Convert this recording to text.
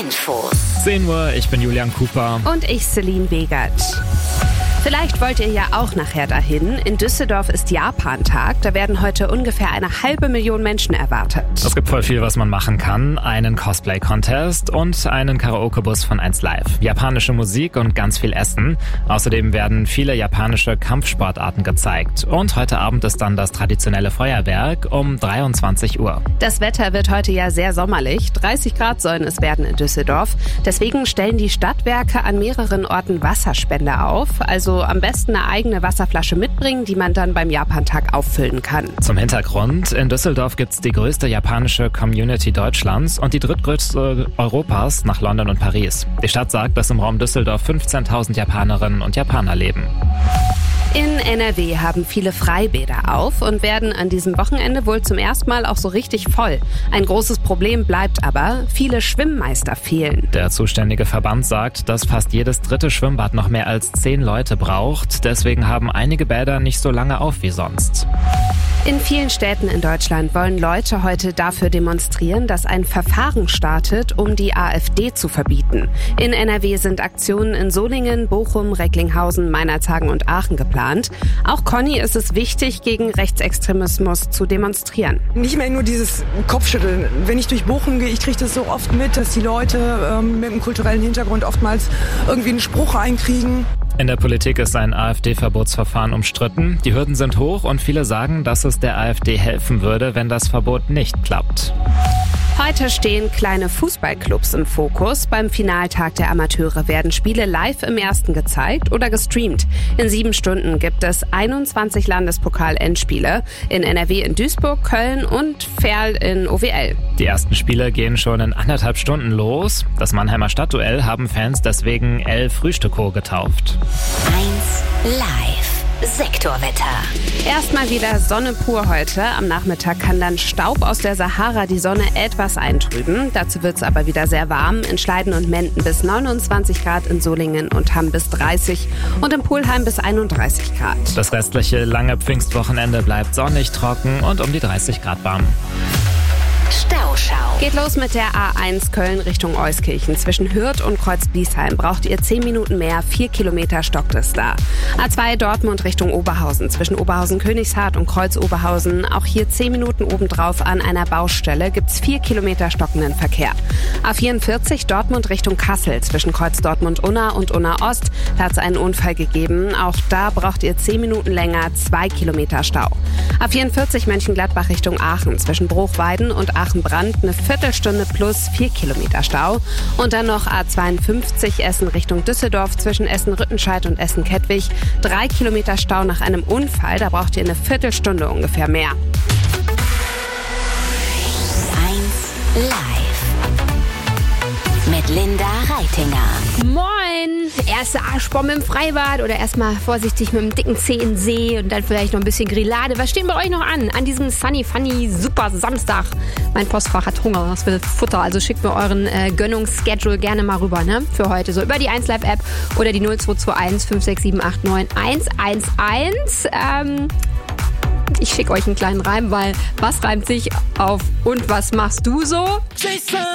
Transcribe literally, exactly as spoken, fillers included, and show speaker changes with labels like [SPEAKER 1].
[SPEAKER 1] Infos.
[SPEAKER 2] zehn Uhr, ich bin Julian Cooper.
[SPEAKER 3] Und ich, Celine Begert. Vielleicht wollt ihr ja auch nachher dahin. In Düsseldorf ist Japan-Tag. Da werden heute ungefähr eine halbe Million Menschen erwartet.
[SPEAKER 2] Es gibt voll viel, was man machen kann. Einen Cosplay-Contest und einen Karaoke-Bus von eins Live. Japanische Musik und ganz viel Essen. Außerdem werden viele japanische Kampfsportarten gezeigt. Und heute Abend ist dann das traditionelle Feuerwerk um dreiundzwanzig Uhr.
[SPEAKER 3] Das Wetter wird heute ja sehr sommerlich. dreißig Grad sollen es werden in Düsseldorf. Deswegen stellen die Stadtwerke an mehreren Orten Wasserspender auf. Also am besten eine eigene Wasserflasche mitbringen, die man dann beim Japantag auffüllen kann.
[SPEAKER 2] Zum Hintergrund, in Düsseldorf gibt es die größte japanische Community Deutschlands und die drittgrößte Europas nach London und Paris. Die Stadt sagt, dass im Raum Düsseldorf fünfzehntausend Japanerinnen und Japaner leben.
[SPEAKER 3] In N R W haben viele Freibäder auf und werden an diesem Wochenende wohl zum ersten Mal auch so richtig voll. Ein großes Problem bleibt aber, viele Schwimmmeister fehlen.
[SPEAKER 2] Der zuständige Verband sagt, dass fast jedes dritte Schwimmbad noch mehr als zehn Leute braucht. Deswegen haben einige Bäder nicht so lange auf wie sonst.
[SPEAKER 3] In vielen Städten in Deutschland wollen Leute heute dafür demonstrieren, dass ein Verfahren startet, um die AfD zu verbieten. In N R W sind Aktionen in Solingen, Bochum, Recklinghausen, Meinerzhagen und Aachen geplant. Auch Conny ist es wichtig, gegen Rechtsextremismus zu demonstrieren.
[SPEAKER 4] Nicht mehr nur dieses Kopfschütteln. Wenn ich durch Bochum gehe, ich kriege das so oft mit, dass die Leute ähm, mit einem kulturellen Hintergrund oftmals irgendwie einen Spruch einkriegen.
[SPEAKER 2] In der Politik ist ein AfD-Verbotsverfahren umstritten. Die Hürden sind hoch und viele sagen, dass es der AfD helfen würde, wenn das Verbot nicht klappt.
[SPEAKER 3] Heute stehen kleine Fußballclubs im Fokus. Beim Finaltag der Amateure werden Spiele live im Ersten gezeigt oder gestreamt. In sieben Stunden gibt es einundzwanzig Landespokal-Endspiele in N R W, in Duisburg, Köln und Verl in O W L.
[SPEAKER 2] Die ersten Spiele gehen schon in anderthalb Stunden los. Das Mannheimer Stadtduell haben Fans deswegen El Frühstücko getauft.
[SPEAKER 1] eins Live. Sektorwetter.
[SPEAKER 3] Erstmal wieder Sonne pur heute. Am Nachmittag kann dann Staub aus der Sahara die Sonne etwas eintrüben. Dazu wird es aber wieder sehr warm. In Schleiden und Menden bis neunundzwanzig Grad, in Solingen und Hamm bis dreißig und in Pulheim bis einunddreißig Grad.
[SPEAKER 2] Das restliche lange Pfingstwochenende bleibt sonnig, trocken und um die dreißig Grad warm.
[SPEAKER 1] Stauschau.
[SPEAKER 3] Geht los mit der A eins Köln Richtung Euskirchen. Zwischen Hürth und Kreuzbiesheim braucht ihr zehn Minuten mehr, vier Kilometer stockt es da. A zwei Dortmund Richtung Oberhausen. Zwischen Oberhausen-Königshardt und Kreuz-Oberhausen. Auch hier zehn Minuten obendrauf an einer Baustelle gibt's vier Kilometer stockenden Verkehr. A vierundvierzig Dortmund Richtung Kassel. Zwischen Kreuz Dortmund-Unna und Unna-Ost. Da hat's einen Unfall gegeben. Auch da braucht ihr zehn Minuten länger, zwei Kilometer Stau. A vierundvierzig Mönchengladbach Richtung Aachen. Zwischen Bruchweiden und Aachen-Brand eine Viertelstunde plus vier Kilometer Stau. Und dann noch A zweiundfünfzig Essen Richtung Düsseldorf zwischen Essen-Rüttenscheid und Essen-Kettwig. Drei Kilometer Stau nach einem Unfall, da braucht ihr eine Viertelstunde ungefähr mehr.
[SPEAKER 1] eins Live. Mit Linda Reitinger.
[SPEAKER 5] Moin! Erste Arschbombe im Freibad oder erstmal vorsichtig mit dem dicken Zeh in den See und dann vielleicht noch ein bisschen Grillade. Was steht bei euch noch an? An diesem Sunny Funny Super Samstag. Mein Postfach hat Hunger, das will Futter. Also schickt mir euren äh, Gönnungsschedule gerne mal rüber, ne? Für heute. So über die eins Live App oder die null zwei zwei eins fünf sechs sieben acht neun eins eins eins. Ähm, ich schicke euch einen kleinen Reim, weil was reimt sich auf und was machst du so?